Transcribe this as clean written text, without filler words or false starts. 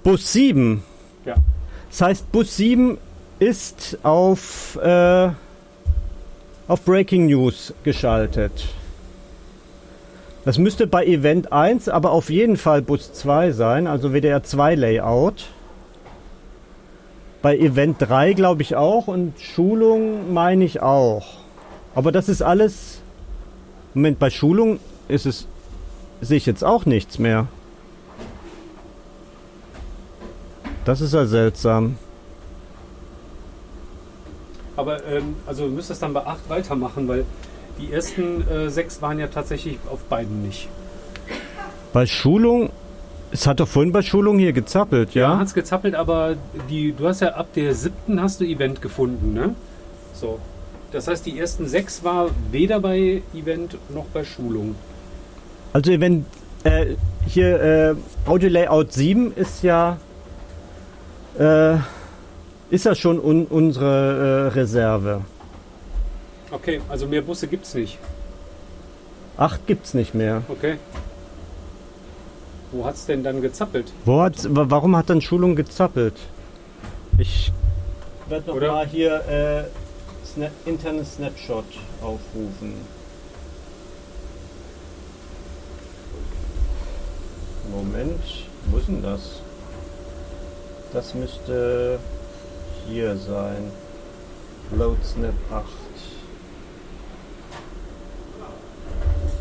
Bus 7. Ja. Das heißt, Bus 7 ist auf Breaking News geschaltet. Das müsste bei Event 1 aber auf jeden Fall Bus 2 sein, also WDR 2 Layout. Bei Event 3 glaube ich auch und Schulung meine ich auch. Aber das ist alles... Moment, bei Schulung sehe ich jetzt auch nichts mehr. Das ist ja seltsam. Aber also du müsstest dann bei 8 weitermachen, weil die ersten 6 waren ja tatsächlich auf beiden nicht. Bei Schulung, es hat doch vorhin bei Schulung hier gezappelt, ja? Ja, hat's gezappelt, aber du hast ja ab der 7. hast du Event gefunden, ne? So. Das heißt, die ersten 6 war weder bei Event noch bei Schulung. Also wenn hier Audio Layout 7 ist ja schon unsere Reserve. Okay, also mehr Busse gibt's nicht. 8 gibt's nicht mehr. Okay. Wo hat's denn dann gezappelt? Warum hat dann Schulung gezappelt? Ich werde noch mal hier internes Snapshot aufrufen. Moment, wo ist denn das? Das müsste hier sein. Load Snap 8.